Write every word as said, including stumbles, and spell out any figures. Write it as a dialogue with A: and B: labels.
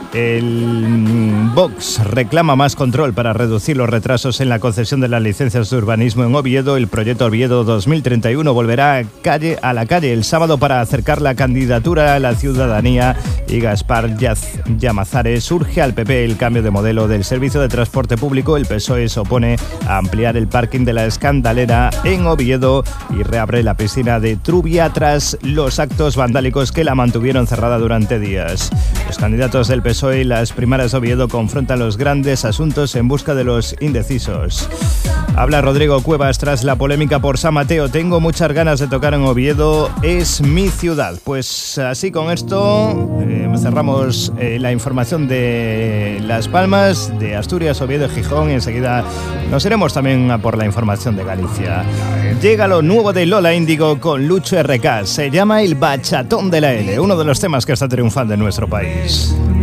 A: El Vox reclama más control para reducir los retrasos en la concesión de las licencias de urbanismo en Oviedo. El proyecto Oviedo dos mil treinta y uno volverá a, calle, a la calle el sábado para acercar la candidatura a la ciudadanía, y Gaspar Llamazares urge al P P el cambio de modelo del servicio de transporte público. El P S O E se opone a ampliar el parking de la Escandalera en Oviedo y reabre la piscina de Trubia tras los actos vandálicos que la mantuvieron cerrada durante días. Los candidatos del P S O E y las primarias de Oviedo confrontan los grandes asuntos en busca de los indecisos. Habla Rodrigo Cuevas tras la polémica por San Mateo. Tengo muchas ganas de tocar en Oviedo, es mi ciudad. Pues así con esto eh, cerramos eh, la información de Las Palmas, de Asturias, Oviedo y Gijón. Enseguida nos iremos también a por la información de Galicia. Llega lo nuevo de Lola Índigo con Lucho R K. Se llama El Bachatón de la L, uno de los temas que está triunfando en nuestro país.